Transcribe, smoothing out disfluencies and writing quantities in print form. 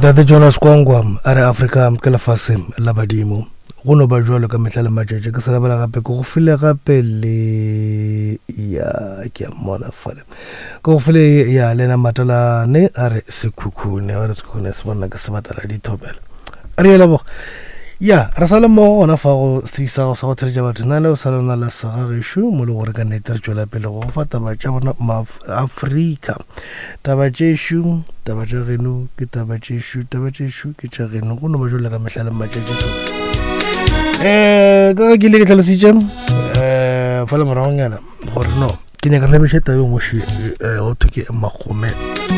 Ntate Jonas Kwangwa are Africa ke lefase la badimo go no ba jwalo ka metla le matšatši ke se lebala gape go file gape le ya ke mona fale go file ya lena matalane are sekhukhune se bona ka se batala dithobela are yela bo ya re sala mo ona fa go sisa go sa go tšha batho nna le o sala na la sa ga shu mo le gore ka nete re tšwela pele go fata ba tša bona Africa taba tšešo taba tša geno ke taba tšešo ke tša geno go no ba jole ka mehlala matšatši ka ke le ke tlhalositše fa le moragonyana gore no ke nyaka re lebešhe tabe ngwe ho thwe ke Makgome